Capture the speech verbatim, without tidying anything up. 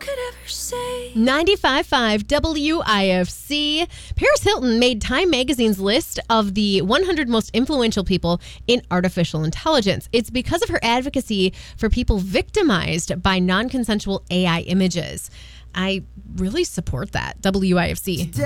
could ever say. ninety-five point five W I F C. Paris Hilton made Time Magazine's list of the one hundred most influential people in artificial intelligence. It's because of her advocacy for people victimized by non-consensual A I images. I really support that. W I F C.